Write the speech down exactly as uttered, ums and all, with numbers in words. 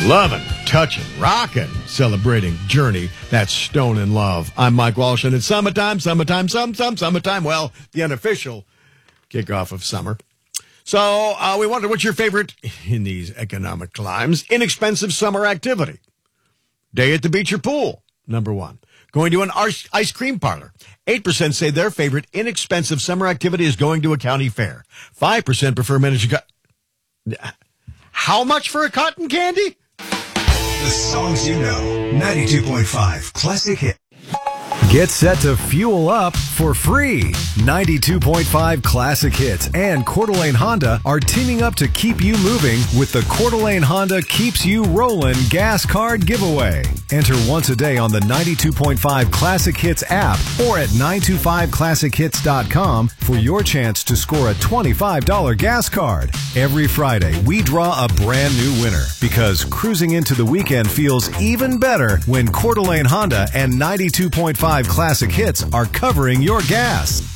Loving, touching, rocking, celebrating Journey. That's Stone in Love. I'm Mike Walsh, and it's summertime, summertime, some, some, summertime. Well, the unofficial kickoff of summer. So uh, we wonder what's your favorite, in these economic climes, inexpensive summer activity. Day at the beach or pool, number one. Going to an ice cream parlor. eight percent say their favorite inexpensive summer activity is going to a county fair. five percent prefer managing... Co- How much for a cotton candy? The songs you know. ninety-two point five Classic Hit. Get set to fuel up for free. ninety-two point five Classic Hits and Coeur d'Alene Honda are teaming up to keep you moving with the Coeur d'Alene Honda Keeps You Rollin' gas card giveaway. Enter once a day on the ninety-two point five Classic Hits app or at nine two five classic hits dot com for your chance to score a twenty-five dollars gas card. Every Friday, we draw a brand new winner because cruising into the weekend feels even better when Coeur d'Alene Honda and ninety-two point five Classic Hits are covering your gas.